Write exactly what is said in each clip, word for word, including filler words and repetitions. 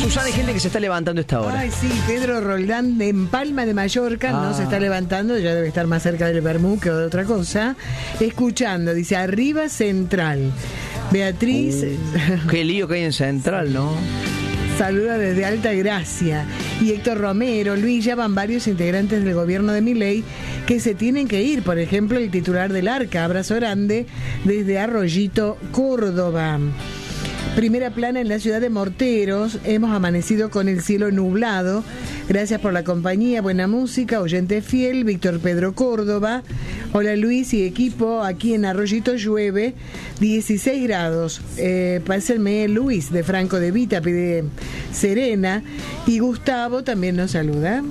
Susana, hay gente que se está levantando a esta hora. Ay, sí, Pedro Roldán en Palma de Mallorca Ah. no se está levantando, ya debe estar más cerca del Bermú que de otra cosa. Escuchando, dice, arriba Central. Beatriz Uh, qué lío que hay en Central, ¿no? saluda desde Alta Gracia. Y Héctor Romero, Luis, ya van varios integrantes del gobierno de Milei que se tienen que ir. Por ejemplo, el titular del Arca, abrazo grande, desde Arroyito, Córdoba. Primera plana en la ciudad de Morteros. Hemos amanecido con el cielo nublado. Gracias por la compañía, buena música, oyente fiel, Víctor Pedro Córdoba. Hola Luis y equipo, aquí en Arroyito llueve, dieciséis grados. Eh, pásenme Luis de Franco de Vita, pide Serena. Y Gustavo también nos saluda.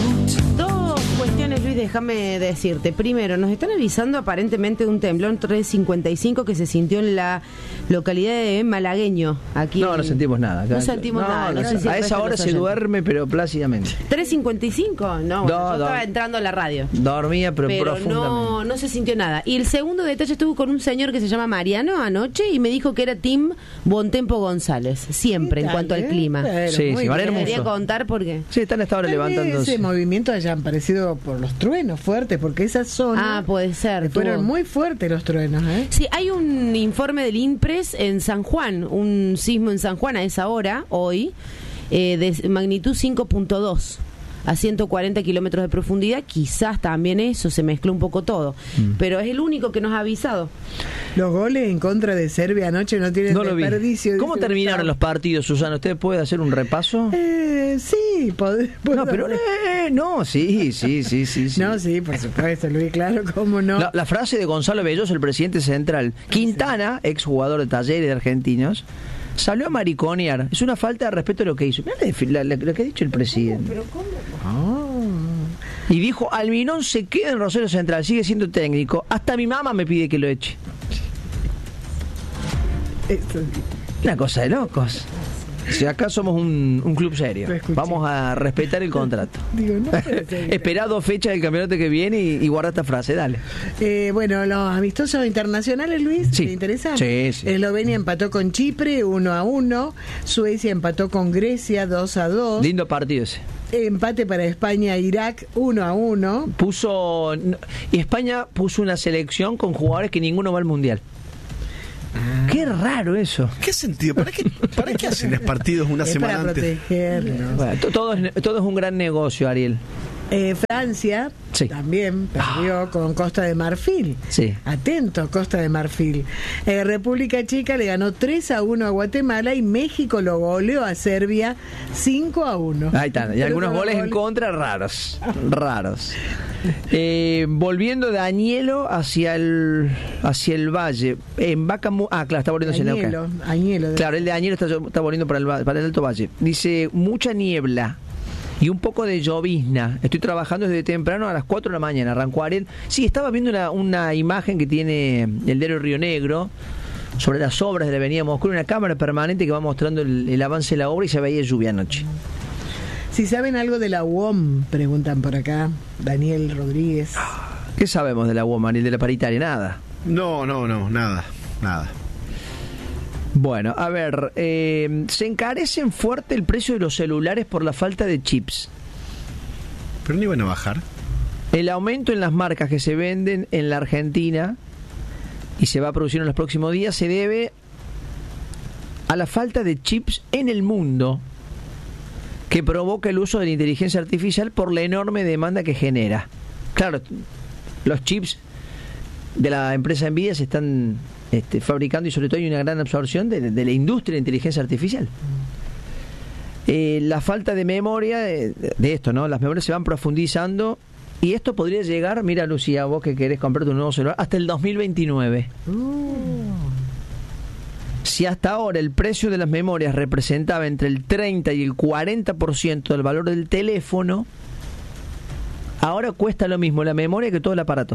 Dos cuestiones, Luis, déjame decirte. Primero, nos están avisando aparentemente de un temblor tres cincuenta y cinco que se sintió en la localidad de Malagueño. Aquí No, en... no sentimos nada. No sentimos No, nada. no No sé. sé si A el esa resto hora de los se oyentes. duerme, pero plácidamente. ¿tres cincuenta y cinco? No, bueno, No, yo no. estaba entrando a la radio. Dormía, pero, Pero profundamente. no, no se sintió nada. Y el segundo detalle, estuvo con un señor que se llama Mariano anoche y me dijo que era Team Bontempo González, siempre, en ¿Qué cuanto tal, al eh? clima. Pero Sí, muy sí, Mariano bien. Quería Hermoso. contar porque... Sí, están hasta ahora Tal vez levantándose. ese movimiento hayan parecido por los truenos fuertes, porque esa zona Ah, puede ser. fueron tuvo- muy fuertes los truenos, ¿eh? Sí, hay un informe del INPRES en San Juan, un sismo en San Juan a esa hora, hoy, eh, de magnitud cinco punto dos. A ciento cuarenta kilómetros de profundidad, quizás también eso, se mezcló un poco todo. Mm. Pero es el único que nos ha avisado. Los goles en contra de Serbia anoche no tienen No lo vi. desperdicio. ¿Cómo dice terminaron los Gustavo. partidos, Susana? ¿Usted puede hacer un repaso? Eh, sí, pod- No, pero puedo- eh, no, sí, sí, sí, sí. sí. No, sí, por supuesto, Luis, claro, cómo no. La, la frase de Gonzalo Belloso, el presidente central. Quintana, ex jugador de Talleres de Argentinos, salió a mariconear. Es una falta de respeto a lo que hizo. Mirá la- la- lo que ha dicho el presidente. Ah. Y dijo, Almirón se queda en Rosario Central, sigue siendo técnico. Hasta mi mamá me pide que lo eche. Eso, Una cosa de locos. Si acá somos un, un club serio, Lo escuché. vamos a respetar el contrato. digo, no puede ser. Esperá dos fechas del campeonato que viene y, y guarda esta frase, dale. Eh, bueno, los amistosos internacionales, Luis, Sí. ¿te interesa? Sí, sí. Eslovenia empató con Chipre uno a uno, Suecia empató con Grecia dos a dos, Lindo partido ese. empate para España e Irak uno a uno. Puso y España puso una selección con jugadores que ninguno va al mundial. Qué raro eso. ¿Qué sentido? ¿Para qué, ¿Para qué hacen los partidos una Es semana para antes? protegernos. Bueno, to- todo, es, todo es un gran negocio, Ariel. Eh, Francia Sí. también perdió con Costa de Marfil. Sí. Atento, Costa de Marfil. Eh, República Checa le ganó tres a uno a Guatemala y México lo goleó a Serbia cinco a uno. Ahí están. Y algunos goles en contra raros. Raros. Eh, volviendo de Añelo hacia el hacia el valle. En Vaca Mu- Ah, claro, está volviendo hacia Neuquén. Añelo, Añelo. de- Claro, el de Añelo está, está volviendo para el, va- para el Alto Valle. Dice, mucha niebla y un poco de llovizna. Estoy trabajando desde temprano a las cuatro de la mañana. Arrancó Ariel. Sí, estaba viendo una, una imagen que tiene el diario Río Negro sobre las obras de la avenida Moscú, una cámara permanente que va mostrando el, el avance de la obra y se veía lluvia anoche. Si saben algo de la U O M, preguntan por acá. Daniel Rodríguez. ¿Qué sabemos de la U O M, Ariel, de la paritaria? Nada. No, no, no, nada, nada. Bueno, a ver, eh, se encarecen fuerte el precio de los celulares por la falta de chips. Pero no iban a bajar. El aumento en las marcas que se venden en la Argentina y se va a producir en los próximos días se debe a la falta de chips en el mundo que provoca el uso de la inteligencia artificial por la enorme demanda que genera. Claro, los chips de la empresa Nvidia se están este, fabricando y sobre todo hay una gran absorción de, de la industria de inteligencia artificial. Eh, la falta de memoria de, de esto, ¿no? Las memorias se van profundizando y esto podría llegar, mira Lucía, vos que querés comprarte un nuevo celular, hasta el dos mil veintinueve. Si hasta ahora el precio de las memorias representaba entre el treinta y el cuarenta por ciento del valor del teléfono, ahora cuesta lo mismo la memoria que todo el aparato.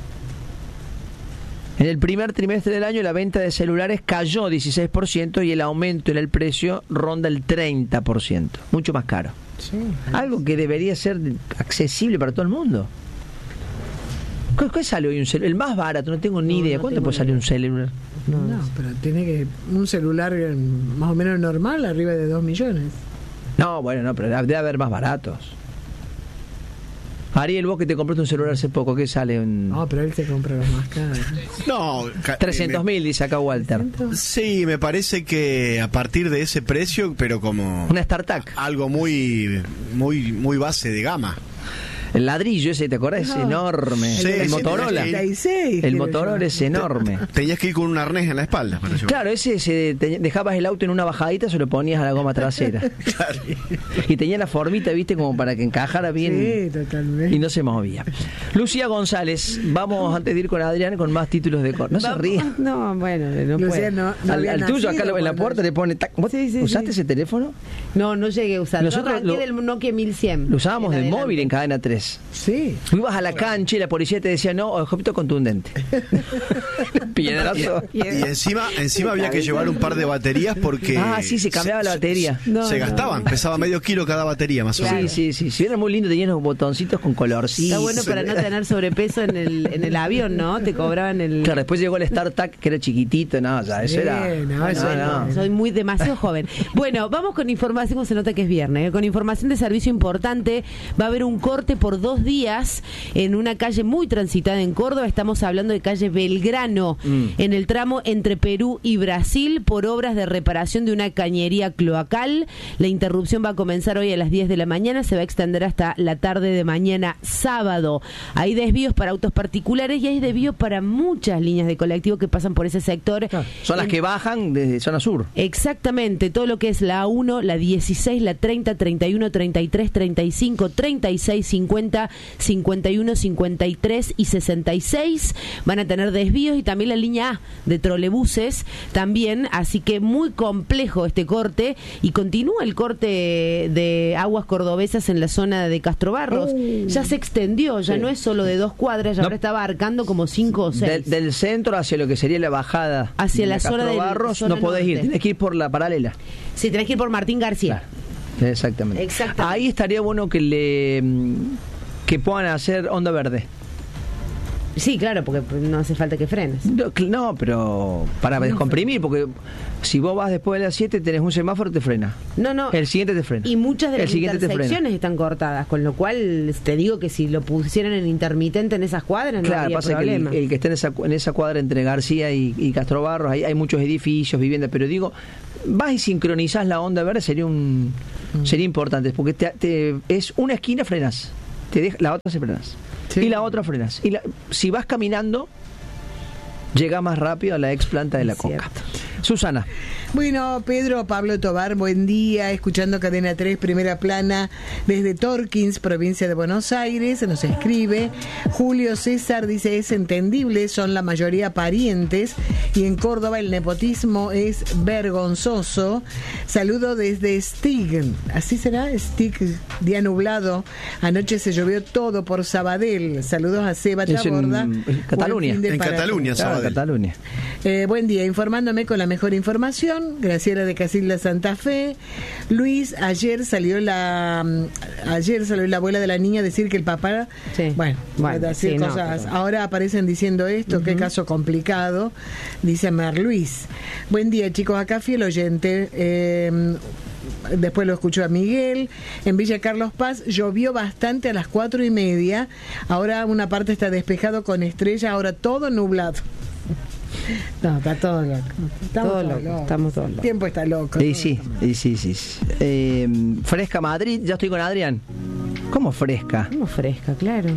En el primer trimestre del año la venta de celulares cayó dieciséis por ciento y el aumento en el precio ronda el treinta por ciento, mucho más caro. Sí. Algo que debería ser accesible para todo el mundo. ¿Qué, qué sale hoy un celular? El más barato, no tengo ni No, idea. no ¿Cuánto tengo puede ni salir idea. un celular? No, pero tiene que un celular eh, más o menos normal, arriba de dos millones. No, bueno, no, pero debe haber más baratos. Ariel, vos que te compraste un celular hace poco, ¿qué sale? Un... No, pero él se compra los más caros. No, ca- trescientos mil, dice acá Walter. Sí, me parece que a partir de ese precio, pero como Una startup. algo muy, muy, muy base de gama. El ladrillo ese, ¿te acordás? Es No. enorme. Sí, el sí, Motorola. sí. treinta y seis, El quiero Motorola yo. es enorme. Tenías que ir con un arnés en la espalda para llevar. Claro, ese se te- dejabas el auto en una bajadita, se lo ponías a la goma trasera. Claro. Y tenía la formita, viste, como para que encajara bien. Sí, totalmente. Y no se movía. Lucía González, vamos antes de ir con Adrián con más títulos de cor. No se Vamos- ría. No, bueno, no Lucía puede. no, no Al, había al tuyo, acá nacido en la cuando- puerta le pone. tac. ¿Vos Sí, sí, ¿Usaste sí. ese teléfono? No, no llegué a usar. Nosotros Yo arranqué lo- del Nokia mil cien. Lo usábamos En del adelante. móvil en cadena tres. Sí. Ibas a la cancha y la policía te decía, no, objeto contundente. Piedrazo. Y encima, encima había que llevar un par de baterías porque Ah, sí, se cambiaba la batería. No, se no. gastaban, pesaba medio kilo cada batería más o Claro. menos. Sí, sí, sí. Si era muy lindo, tenía unos botoncitos con colorcitos. Está bueno para no tener sobrepeso en el, en el avión, ¿no? Te cobraban el... Claro, después llegó el StarTac, que era chiquitito, no, ya, eso Sí, era. no, eso no. Soy muy demasiado joven. Bueno, vamos con información, como se nota que es viernes, ¿eh? Con información de servicio importante. Va a haber un corte por dos días en una calle muy transitada en Córdoba. Estamos hablando de calle Belgrano, Mm. en el tramo entre Perú y Brasil, por obras de reparación de una cañería cloacal. La interrupción va a comenzar hoy a las diez de la mañana, se va a extender hasta la tarde de mañana sábado. Hay desvíos para autos particulares y hay desvíos para muchas líneas de colectivo que pasan por ese sector. Son las En- que bajan desde zona sur. Exactamente, todo lo que es la A uno, la dieciséis, la treinta, treinta y uno, treinta y tres, treinta y cinco, treinta y seis, cincuenta, cincuenta y uno, cincuenta y tres y sesenta y seis van a tener desvíos, y también la línea A de trolebuses también, así que muy complejo este corte, y continúa el corte de aguas cordobesas en la zona de Castro Barros. Ya se extendió, ya Sí. no es solo de dos cuadras, ya No. ahora está abarcando como cinco o seis. Del, del centro hacia lo que sería la bajada Hacia de la zona Castro del- Barros, zona no podés ir, norte. tenés que ir por la paralela. Sí, tenés que ir por Martín García. Claro. Exactamente. Exactamente. Ahí estaría bueno que le mm, que puedan hacer onda verde. Sí, claro, porque no hace falta que frenes. No, cl- no, pero para descomprimir, porque si vos vas después de las siete tenés un semáforo, te frena. No, no. El siguiente te frena. Y muchas de El las siguiente te frena. intersecciones están cortadas, con lo cual te digo que si lo pusieran en intermitente en esas cuadras no Claro, habría pasa problema. que el, el que está en esa, en esa cuadra entre García y, y Castro Barros, hay, hay muchos edificios, viviendas, pero digo, vas y sincronizás la onda verde, sería un sería importante, porque te, te- es una esquina frenas, te deja, la otra se frenas, Sí. y la otra frenas. Y la- si vas caminando, llega más rápido a la ex planta de la Es Coca. cierto. Susana. Bueno, Pedro Pablo Tobar, buen día, escuchando Cadena tres, primera plana, desde Torkins, provincia de Buenos Aires, nos escribe. Julio César dice, es entendible, son la mayoría parientes, y en Córdoba el nepotismo es vergonzoso. Saludo desde Stig, ¿así será? Stig, día nublado, anoche se llovió todo por Sabadell. Saludos a Seba Es en- Chaborda. en Buen Cataluña. fin de En para Cataluña, todos. Claro, Sabadell. Cataluña. Eh, buen día, informándome con la mejor información. Graciela de Casilda Santa Fe. Luis, ayer salió la mm, ayer salió la abuela de la niña a decir que el papá, Sí. bueno, Bueno, a decir sí, no, cosas. pero- Ahora aparecen diciendo esto, qué caso complicado, dice Mar Luis. Buen día, chicos, acá fiel oyente. Eh, Después lo escuchó a Miguel. En Villa Carlos Paz llovió bastante a las cuatro y media. Ahora una parte está despejado con estrella. Ahora todo nublado. No, está todo loco. Estamos Todo todos loco, locos. estamos todos El locos. tiempo está loco. Y todo sí, está mal. y sí, sí. sí. Eh, fresca Madrid, ya estoy con Adrián. ¿Cómo fresca? Como fresca, claro.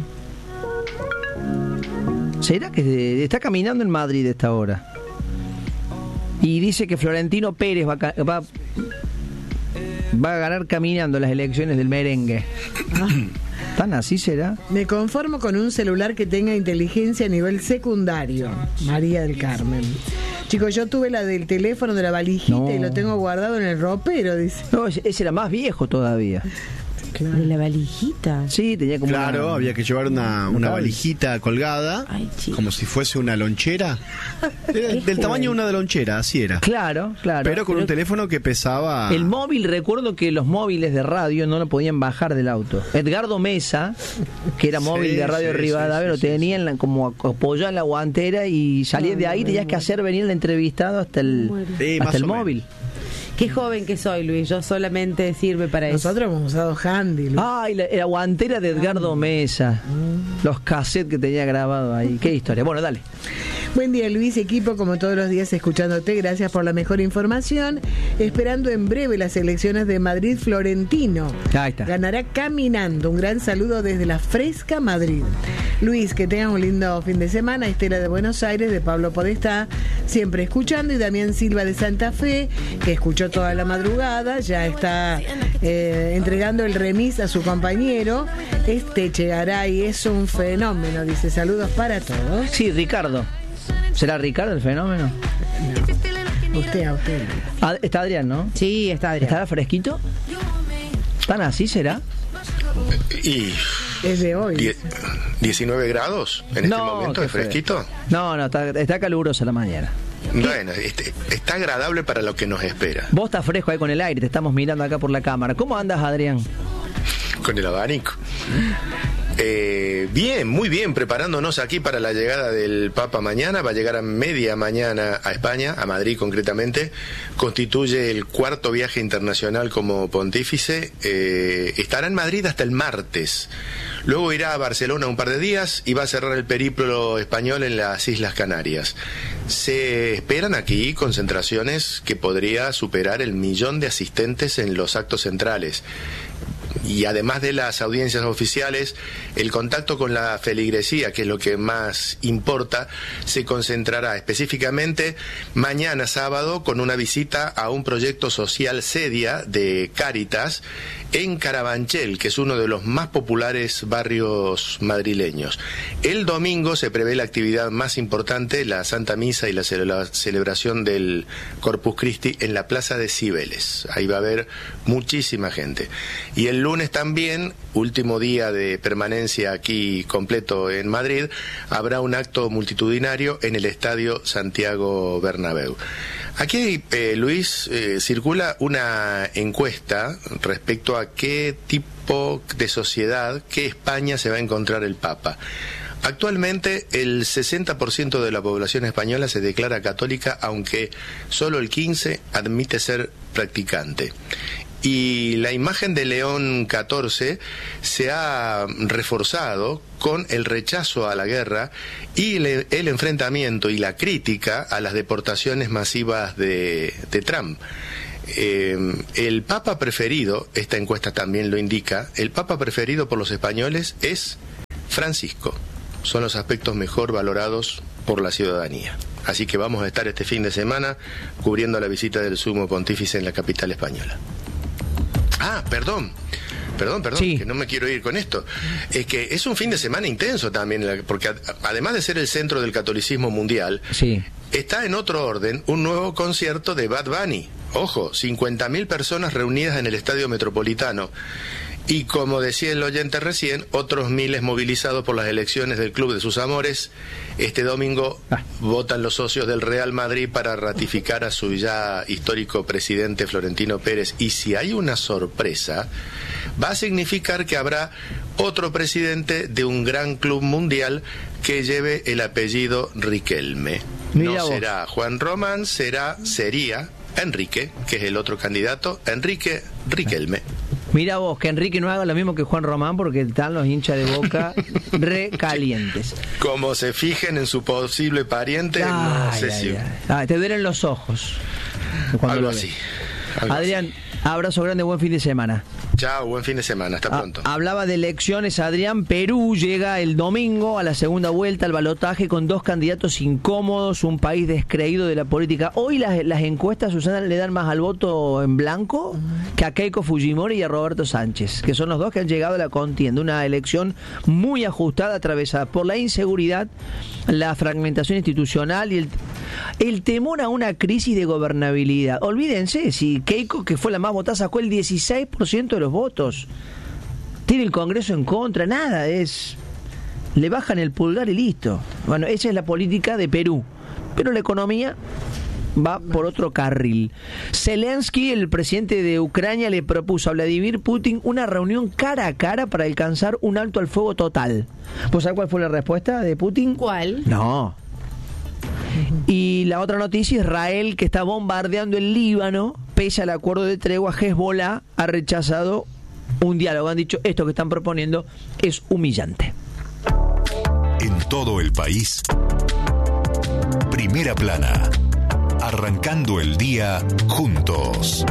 ¿Será que de- está caminando en Madrid a esta hora? Y dice que Florentino Pérez va, a ca- va, va a ganar caminando las elecciones del merengue. ¿Tan así será? Me conformo con un celular que tenga inteligencia a nivel secundario. María del Carmen. Chicos, yo tuve la del teléfono de la valijita No. y lo tengo guardado en el ropero, dice. No, ese, ese era más viejo todavía. De la valijita. Sí, tenía como Claro, una- había que llevar una, una cable. valijita colgada, Ay, chico. como si fuese una lonchera. Era del tamaño de una de lonchera, así era. Claro, claro. Pero con un teléfono que pesaba... El móvil, recuerdo que los móviles de radio no lo podían bajar del auto. Edgardo Mesa, que era Sí, móvil de Radio sí, Rivadavia, sí, lo sí, tenía en la- como apoyado en la guantera y salías de ahí, tenías que hacer venir el entrevistado hasta el, muero. Sí, hasta más el o menos. móvil. Qué joven que soy, Luis. Yo solamente sirve para eso. Nosotros hemos usado handy. Luis. Ay, la, la guantera de Edgardo Mesa. Los cassettes que tenía grabado ahí. Qué historia. Bueno, dale. Buen día, Luis, equipo, como todos los días escuchándote, gracias por la mejor información, esperando en breve las elecciones de Madrid Florentino. Ahí está. Ganará caminando. Un gran saludo desde la fresca Madrid. Luis, que tengas un lindo fin de semana. Estela de Buenos Aires, de Pablo Podestá, siempre escuchando, y Damián Silva de Santa Fe, que escuchó toda la madrugada, ya está eh, entregando el remis a su compañero. Este Chegaray es un fenómeno, dice, saludos para todos. Sí, Ricardo. ¿Será Ricardo el fenómeno? No. Usted, a usted. Ah, está Adrián, ¿no? Sí, está Adrián. ¿Estará fresquito? ¿Tan así será? Y Es de hoy. die- diecinueve grados en No, este momento, qué ¿es fresquito? feo. No, no, está, está calurosa la mañana. Bueno, este, está agradable para lo que nos espera. Vos estás fresco ahí con el aire, te estamos mirando acá por la cámara. ¿Cómo andas, Adrián? Con el abanico. Eh, bien, muy bien, preparándonos aquí para la llegada del Papa mañana. Va a llegar a media mañana a España, a Madrid concretamente. Constituye el cuarto viaje internacional como pontífice. Eh, estará en Madrid hasta el martes. Luego irá a Barcelona un par de días y va a cerrar el periplo español en las Islas Canarias. Se esperan aquí concentraciones que podría superar el millón de asistentes en los actos centrales. Y además de las audiencias oficiales, el contacto con la feligresía, que es lo que más importa, se concentrará específicamente mañana sábado con una visita a un proyecto social Sedia de Cáritas en Carabanchel, que es uno de los más populares barrios madrileños. El domingo se prevé la actividad más importante, la Santa Misa y la celebración del Corpus Christi en la Plaza de Cibeles. Ahí va a haber muchísima gente. Y el lunes también, último día de permanencia aquí completo en Madrid, habrá un acto multitudinario en el Estadio Santiago Bernabéu. Aquí, eh, Luis, eh, circula una encuesta respecto a qué tipo de sociedad, qué España se va a encontrar el Papa. Actualmente el sesenta por ciento de la población española se declara católica, aunque solo el quince por ciento admite ser practicante. Y la imagen de León catorce se ha reforzado con el rechazo a la guerra y el, el enfrentamiento y la crítica a las deportaciones masivas de, de Trump. Eh, el Papa preferido, esta encuesta también lo indica, el Papa preferido por los españoles es Francisco. Son los aspectos mejor valorados por la ciudadanía. Así que vamos a estar este fin de semana cubriendo la visita del Sumo Pontífice en la capital española. Ah, perdón, perdón, perdón, Sí. que no me quiero ir con esto. Es que es un fin de semana intenso también, porque a- además de ser el centro del catolicismo mundial, Sí. está en otro orden un nuevo concierto de Bad Bunny. Ojo, cincuenta mil personas reunidas en el Estadio Metropolitano. Y como decía el oyente recién, otros miles movilizados por las elecciones del Club de sus Amores. Este domingo Ah. votan los socios del Real Madrid para ratificar a su ya histórico presidente Florentino Pérez. Y si hay una sorpresa, va a significar que habrá otro presidente de un gran club mundial que lleve el apellido Riquelme. Mira No vos. será Juan Román, será, sería Enrique, que es el otro candidato, Enrique Riquelme. Mira vos, que Enrique no haga lo mismo que Juan Román, porque están los hinchas de Boca recalientes. Como se fijen en su posible pariente, no Ay, sé ay, si... ay. Ay, te duelen los ojos cuando Algo lo así. ves. algo Adrián, abrazo grande, buen fin de semana. así. Chao, buen fin de semana, hasta Ah, pronto. hablaba de elecciones, Adrián. Perú llega el domingo a la segunda vuelta al balotaje con dos candidatos incómodos, un país descreído de la política. Hoy las, las encuestas, Susana, le dan más al voto en blanco que a Keiko Fujimori y a Roberto Sánchez, que son los dos que han llegado a la contienda. Una elección muy ajustada, atravesada por la inseguridad, la fragmentación institucional y el, el temor a una crisis de gobernabilidad. Olvídense, si Keiko, que fue la más votada, sacó el dieciséis por ciento de los votos, tiene el Congreso en contra, nada, es... le bajan el pulgar y listo. Bueno, esa es la política de Perú, pero la economía va por otro carril. Zelensky, el presidente de Ucrania, le propuso a Vladimir Putin una reunión cara a cara para alcanzar un alto al fuego total. ¿Vos sabés cuál fue la respuesta de Putin? ¿Cuál? No. Y la otra noticia, Israel, que está bombardeando el Líbano, pese al acuerdo de tregua, Hezbollah ha rechazado un diálogo. Han dicho, esto que están proponiendo es humillante. En todo el país, Primera Plana, arrancando el día juntos.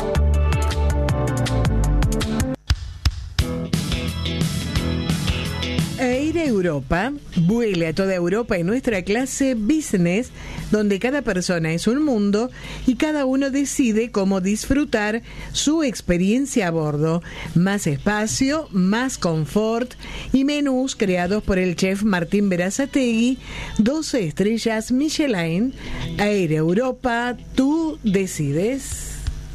Air Europa vuele a toda Europa en nuestra clase business, donde cada persona es un mundo y cada uno decide cómo disfrutar su experiencia a bordo. Más espacio, más confort y menús creados por el chef Martín Berazategui, doce estrellas Michelin. Air Europa, tú decides.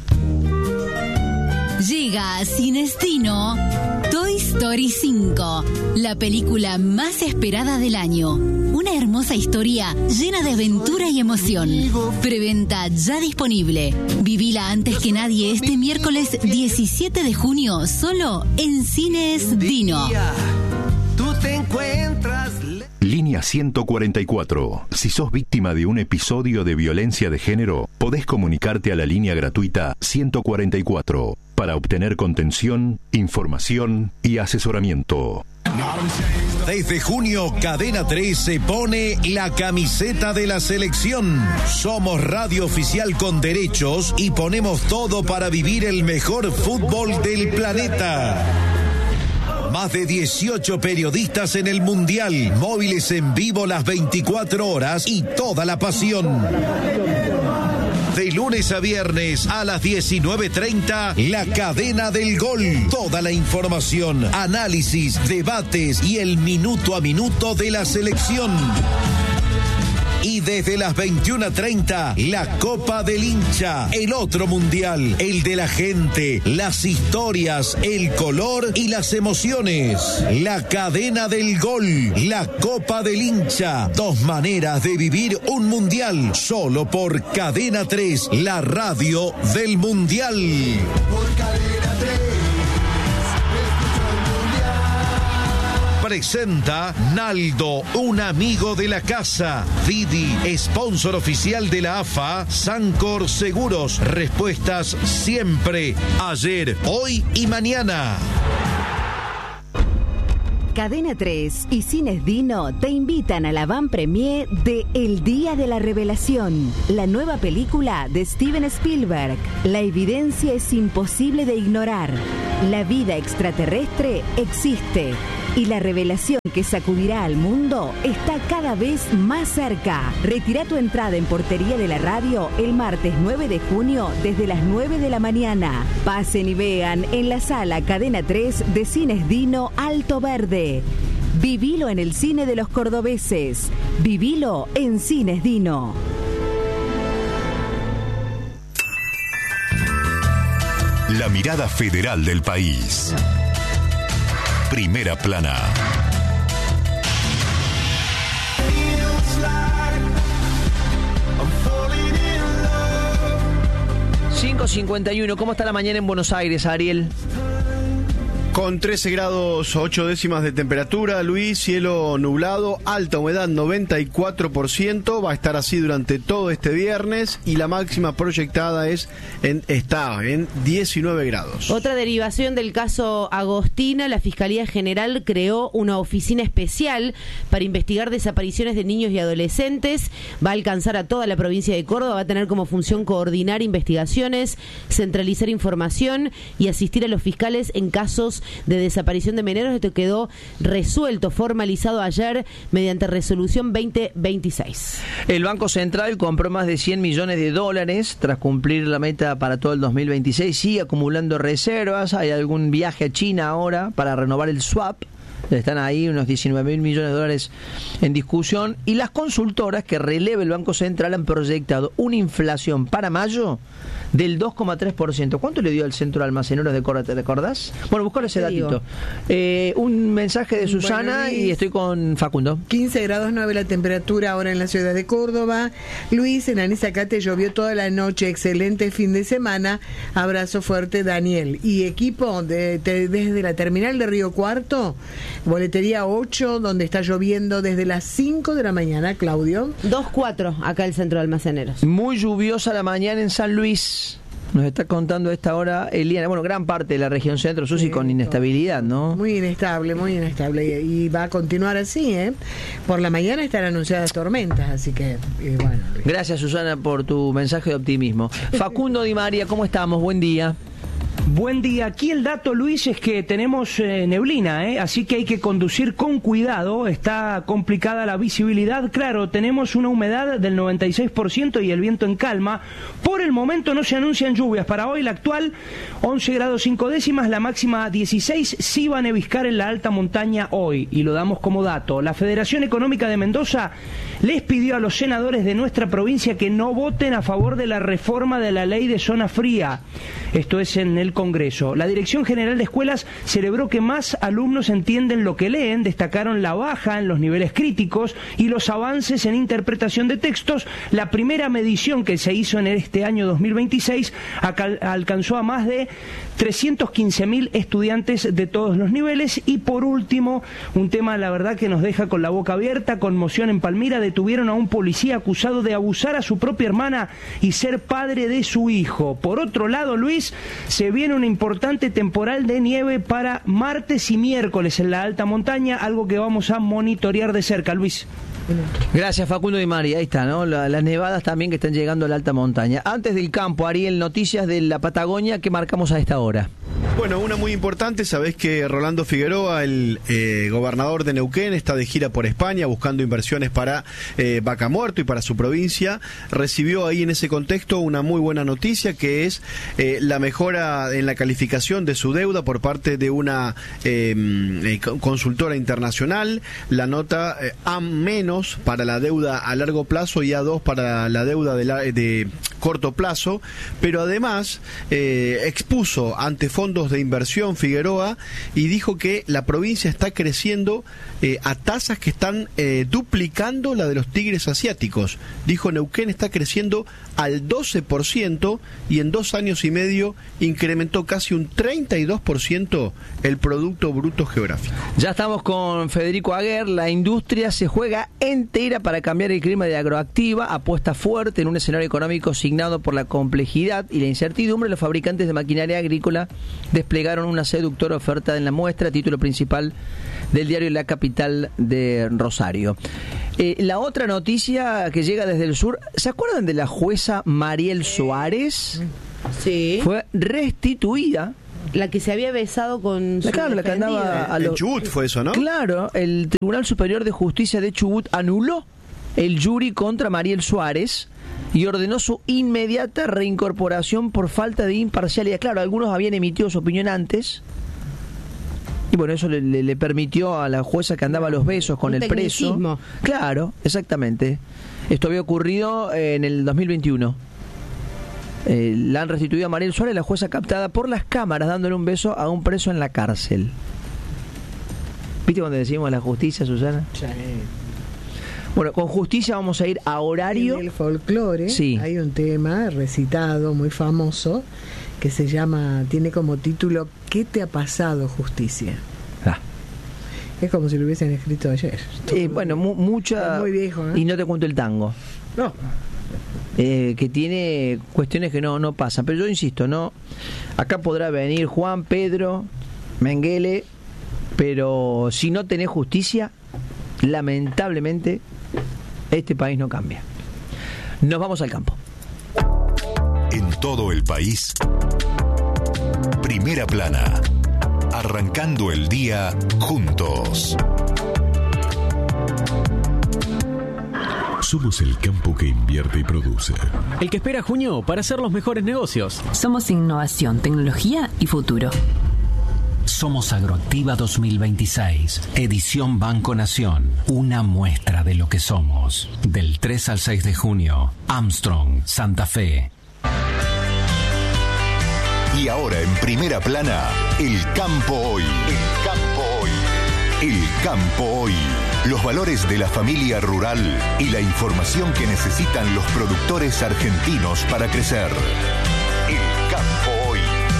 Llega a Cinestino Toy Story cinco, la película más esperada del año. Una hermosa historia llena de aventura y emoción. Preventa ya disponible. Vivila antes que nadie este miércoles diecisiete de junio, solo en Cines Dino. Tú te encuentras... Línea ciento cuarenta y cuatro. Si sos víctima de un episodio de violencia de género, podés comunicarte a la línea gratuita ciento cuarenta y cuatro para obtener contención, información y asesoramiento. Desde junio, Cadena tres se pone la camiseta de la selección. Somos radio oficial con derechos y ponemos todo para vivir el mejor fútbol del planeta. Más de dieciocho periodistas en el Mundial, móviles en vivo las veinticuatro horas y toda la pasión. De lunes a viernes a las diecinueve treinta, La Cadena del Gol. Toda la información, análisis, debates y el minuto a minuto de la selección. Y desde las veintiuna treinta, la Copa del Hincha, el otro mundial, el de la gente, las historias, el color y las emociones. La Cadena del Gol, la Copa del Hincha, dos maneras de vivir un mundial, solo por Cadena tres, la radio del mundial. Por Cadena tres. Presenta Naldo, un amigo de la casa. Didi, sponsor oficial de la A F A. Sancor Seguros, respuestas siempre, ayer, hoy y mañana. Cadena tres y Cines Dino te invitan a la van premier de El Día de la Revelación, la nueva película de Steven Spielberg. La evidencia es imposible de ignorar. La vida extraterrestre existe y la revelación que sacudirá al mundo está cada vez más cerca. Retira tu entrada en Portería de la Radio el martes nueve de junio desde las nueve de la mañana. Pasen y vean en la sala Cadena tres de Cines Dino Alto Verde. Vivilo en el cine de los cordobeses. Vivilo en Cines Dino. La mirada federal del país. Primera Plana. cinco cincuenta y uno, ¿cómo está la mañana en Buenos Aires, Ariel? Con trece grados ocho décimas de temperatura, Luis, cielo nublado, alta humedad noventa y cuatro por ciento, va a estar así durante todo este viernes y la máxima proyectada es en, está en diecinueve grados. Otra derivación del caso Agostina, la Fiscalía General creó una oficina especial para investigar desapariciones de niños y adolescentes, va a alcanzar a toda la provincia de Córdoba, va a tener como función coordinar investigaciones, centralizar información y asistir a los fiscales en casos de desaparición de menores. Esto quedó resuelto, formalizado ayer mediante resolución veinte veintiséis. El Banco Central compró más de cien millones de dólares tras cumplir la meta para todo el dos mil veintiséis. Sigue acumulando reservas. Hay algún viaje a China ahora para renovar el swap. Están ahí unos diecinueve mil millones de dólares en discusión. Y las consultoras que releva el Banco Central han proyectado una inflación para mayo del dos coma tres por ciento. ¿Cuánto le dio al Centro de Almaceneros de Córdoba? ¿Te recordás? Bueno, buscale ese datito. Eh, un mensaje de Susana bueno, y estoy con Facundo. quince grados nueve la temperatura ahora en la ciudad de Córdoba. Luis, en Anizacate llovió toda la noche. Excelente fin de semana. Abrazo fuerte, Daniel. Y equipo de, de, desde la terminal de Río Cuarto, Boletería ocho, donde está lloviendo desde las cinco de la mañana, Claudio. dos cuatro acá el centro de almaceneros. Muy lluviosa la mañana en San Luis. Nos está contando a esta hora Eliana. Bueno, gran parte de la región centro, Susi, sí, con inestabilidad, ¿no? Muy inestable, muy inestable. Y, y va a continuar así, ¿eh? Por la mañana están anunciadas tormentas, así que, y bueno. Gracias, Susana, por tu mensaje de optimismo. Facundo Di María, ¿cómo estamos? Buen día. Buen día. Aquí el dato, Luis, es que tenemos eh, neblina, ¿eh? Así que hay que conducir con cuidado. Está complicada la visibilidad. Claro, tenemos una humedad del noventa y seis por ciento y el viento en calma. Por el momento no se anuncian lluvias. Para hoy la actual once grados cinco décimas, la máxima dieciséis. Sí va a neviscar en la alta montaña hoy y lo damos como dato. La Federación Económica de Mendoza les pidió a los senadores de nuestra provincia que no voten a favor de la reforma de la ley de zona fría. Esto es en el Congreso. La Dirección General de Escuelas celebró que más alumnos entienden lo que leen, destacaron la baja en los niveles críticos y los avances en interpretación de textos. La primera medición que se hizo en este año dos mil veintiséis alcanzó a más de trescientos quince mil estudiantes de todos los niveles. Y por último, un tema la verdad que nos deja con la boca abierta, conmoción en Palmira. Detuvieron a un policía acusado de abusar a su propia hermana y ser padre de su hijo. Por otro lado, Luis, se viene una importante temporal de nieve para martes y miércoles en la alta montaña, algo que vamos a monitorear de cerca, Luis. Gracias, Facundo Di María. Ahí está, ¿no? La, las nevadas también que están llegando a la alta montaña. Antes del campo, Ariel, noticias de la Patagonia que marcamos a esta hora. Bueno, una muy importante, sabés que Rolando Figueroa, el eh, gobernador de Neuquén, está de gira por España buscando inversiones para eh, Vaca Muerto y para su provincia. Recibió ahí en ese contexto una muy buena noticia, que es eh, la mejora en la calificación de su deuda por parte de una eh, eh, consultora internacional. La nota eh, A menos para la deuda a largo plazo y A dos para la deuda de, la, de corto plazo, pero además eh, expuso ante fondos de inversión Figueroa y dijo que la provincia está creciendo eh, a tasas que están eh, duplicando la de los tigres asiáticos. Dijo Neuquén está creciendo al doce por ciento y en dos años y medio incrementó casi un treinta y dos por ciento el Producto Bruto Geográfico. Ya estamos con Federico Aguer. La industria se juega entera para cambiar el clima de Agroactiva, apuesta fuerte en un escenario económico signado por la complejidad y la incertidumbre. Los fabricantes de maquinaria agrícola desplegaron una seductora oferta en la muestra, título principal del diario La Capital de Rosario. Eh, la otra noticia que llega desde el sur, ¿se acuerdan de la jueza Mariel Suárez? Sí. Fue restituida. La que se había besado con su claro, la que andaba a los... En Chubut fue eso, ¿no? Claro, el Tribunal Superior de Justicia de Chubut anuló el jury contra Mariel Suárez y ordenó su inmediata reincorporación por falta de imparcialidad. Claro, algunos habían emitido su opinión antes y bueno, eso le, le, le permitió a la jueza que andaba a los besos con Un el preso. Claro, exactamente. Esto había ocurrido en el dos mil veintiuno. Eh, la han restituido a Mariel Suárez, la jueza captada por las cámaras dándole un beso a un preso en la cárcel. ¿Viste cuando decimos la justicia, Susana? Sí. Bueno, con justicia vamos a ir a horario. En el folclore sí. Hay un tema recitado muy famoso que se llama, tiene como título ¿Qué te ha pasado, justicia? Ah. Es como si lo hubiesen escrito ayer. Eh, bueno, mu mucha... Muy viejo, ¿eh? Y no te cuento el tango. No. Eh, que tiene cuestiones que no, no pasan. Pero yo insisto, no, acá podrá venir Juan, Pedro, Mengele, pero si no tenés justicia, lamentablemente este país no cambia. Nos vamos al campo. En todo el país, Primera Plana, arrancando el día juntos. Somos el campo que invierte y produce. El que espera junio para hacer los mejores negocios. Somos innovación, tecnología y futuro. Somos Agroactiva dos mil veintiséis, edición Banco Nación. Una muestra de lo que somos. Del tres al seis de junio, Armstrong, Santa Fe. Y ahora en Primera Plana, el campo hoy. El campo hoy. El campo hoy. Los valores de la familia rural y la información que necesitan los productores argentinos para crecer. El campo hoy. Hola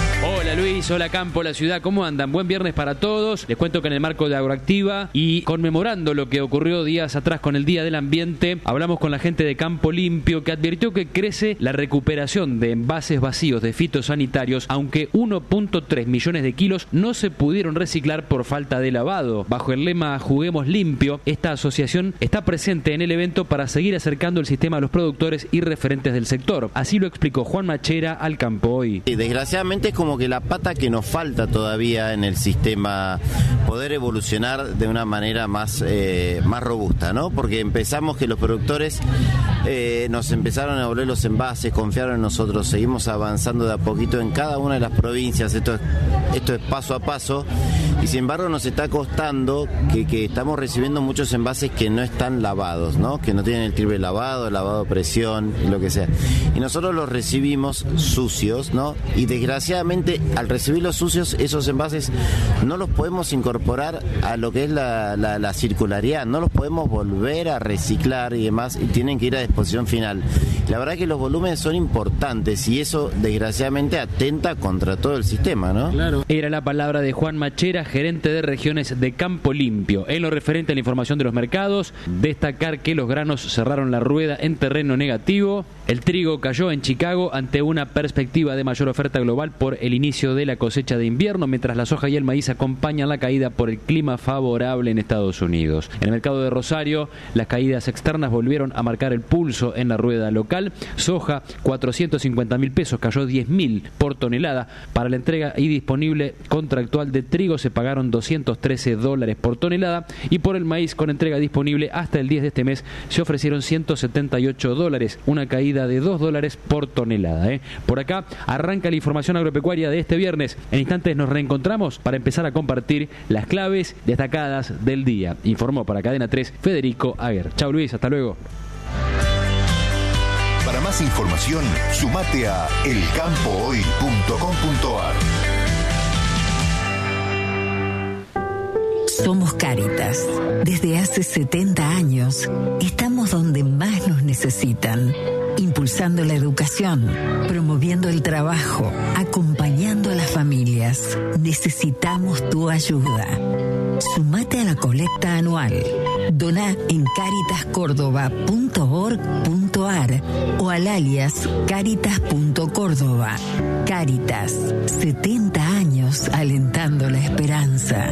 Hola Luis, hola Campo, la ciudad, ¿cómo andan? Buen viernes para todos. Les cuento que en el marco de Agroactiva y conmemorando lo que ocurrió días atrás con el Día del Ambiente, hablamos con la gente de Campo Limpio que advirtió que crece la recuperación de envases vacíos de fitosanitarios, aunque uno punto tres millones de kilos no se pudieron reciclar por falta de lavado. Bajo el lema Juguemos Limpio, esta asociación está presente en el evento para seguir acercando el sistema a los productores y referentes del sector. Así lo explicó Juan Machera al Campo Hoy. Desgraciadamente es como que la pata que nos falta todavía en el sistema, poder evolucionar de una manera más, eh, más robusta, ¿no? Porque empezamos que los productores eh, nos empezaron a volver los envases, confiaron en nosotros, seguimos avanzando de a poquito en cada una de las provincias, esto es, esto es paso a paso, y sin embargo nos está costando que, que estamos recibiendo muchos envases que no están lavados, ¿no? Que no tienen el triple lavado, lavado de presión, lo que sea. Y nosotros los recibimos sucios, ¿no? Y desgraciadamente al recibirlos sucios, esos envases no los podemos incorporar a lo que es la, la, la circularidad, no los podemos volver a reciclar y demás, y tienen que ir a disposición final. La verdad que los volúmenes son importantes y eso desgraciadamente atenta contra todo el sistema, ¿no? Claro. Era la palabra de Juan Machera, gerente de regiones de Campo Limpio. En lo referente a la información de los mercados, destacar que los granos cerraron la rueda en terreno negativo. El trigo cayó en Chicago ante una perspectiva de mayor oferta global por el inicio de la cosecha de invierno, mientras la soja y el maíz acompañan la caída por el clima favorable en Estados Unidos. En el mercado de Rosario, las caídas externas volvieron a marcar el pulso en la rueda local. Soja, cuatrocientos cincuenta mil pesos, cayó diez mil por tonelada. Para la entrega y disponible contractual de trigo se pagaron doscientos trece dólares por tonelada, y por el maíz con entrega disponible hasta el diez de este mes se ofrecieron ciento setenta y ocho dólares, una caída de dos dólares por tonelada. ¿eh? Por acá arranca la información agropecuaria de este viernes. En instantes nos reencontramos para empezar a compartir las claves destacadas del día. Informó para Cadena tres Federico Aguer. Chau Luis, hasta luego. Para más información, sumate a el campo hoy punto com punto a r. Somos Cáritas. Desde hace setenta años estamos donde más nos necesitan, impulsando la educación, promoviendo el trabajo, acompañando a las familias. Necesitamos tu ayuda. Sumate a la colecta anual. Doná en caritas córdoba punto org punto a r o al alias caritas punto córdoba. Cáritas, setenta años alentando la esperanza.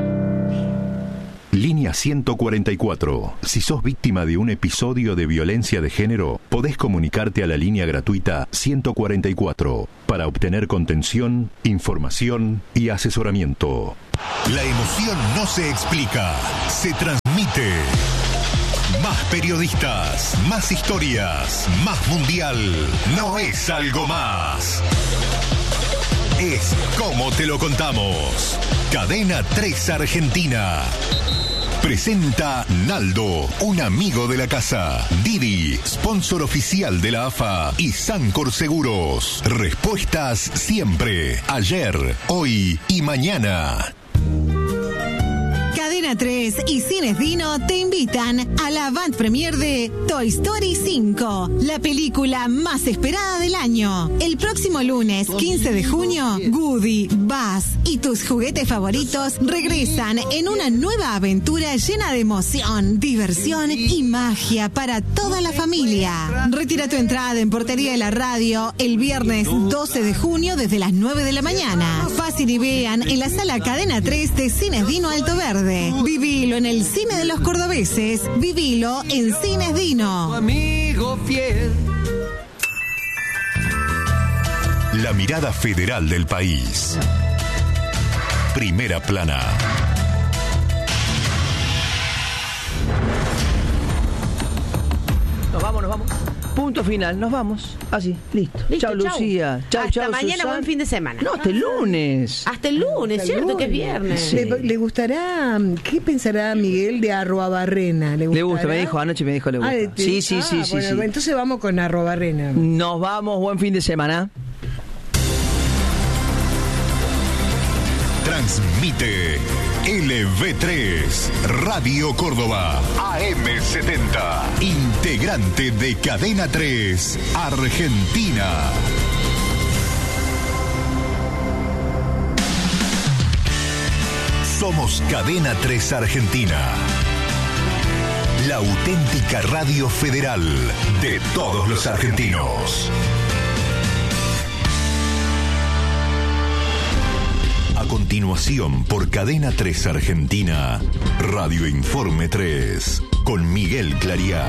Línea ciento cuarenta y cuatro. Si sos víctima de un episodio de violencia de género, podés comunicarte a la línea gratuita ciento cuarenta y cuatro para obtener contención, información y asesoramiento. La emoción no se explica, se transmite. Más periodistas, más historias, más mundial. No es algo más. Es como te lo contamos. Cadena tres Argentina. Presenta Naldo, un amigo de la casa. Didi, sponsor oficial de la A F A. Y Sancor Seguros. Respuestas siempre. Ayer, hoy y mañana. Cadena tres y Cines Dino te invitan a la avant premiere de Toy Story cinco, la película más esperada del año. El próximo lunes, quince de junio, Woody, Buzz y tus juguetes favoritos regresan en una nueva aventura llena de emoción, diversión y magia para toda la familia. Retira tu entrada en Portería de la Radio el viernes doce de junio desde las nueve de la mañana. Fácil y vean en la sala Cadena tres de Cines Dino Alto Verde. Vivilo en el cine de los cordobeses. Vivilo en Cines Dino. Amigo fiel. La mirada federal del país. Primera plana. Nos vamos, nos vamos. Punto final, nos vamos. Así, listo. Listo, Chau, Lucía. Chau, Hasta chau, mañana, Susana. buen fin de semana. No, hasta el lunes. Hasta el lunes, Hasta el ¿cierto? lunes. Que es viernes. Sí. ¿Le, le gustará, qué pensará Miguel de Arrobarrena? ¿Le, Le gusta, me dijo, anoche me dijo le gusta. Ah, te- sí, sí, ah, sí, sí, bueno, sí. entonces vamos con Arrobarrena. Nos vamos, buen fin de semana. Transmite L V tres, Radio Córdoba, A M setenta, integrante de Cadena tres, Argentina. Somos Cadena tres Argentina. La auténtica radio federal de todos los argentinos. A continuación, por Cadena tres Argentina, Radio Informe tres, con Miguel Clariá.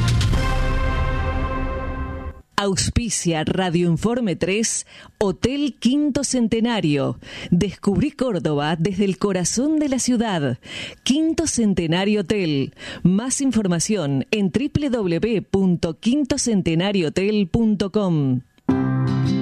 Auspicia Radio Informe tres, Hotel Quinto Centenario. Descubrí Córdoba desde el corazón de la ciudad. Quinto Centenario Hotel. Más información en doble u doble u doble u punto quinto centenario hotel punto com.